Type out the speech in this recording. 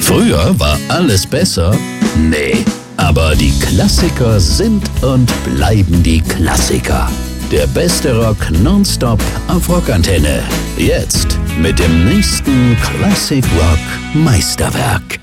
Früher war alles besser? Nee, aber die Klassiker sind und bleiben die Klassiker. Der beste Rock nonstop auf Rockantenne. Jetzt mit dem nächsten Classic Rock Meisterwerk.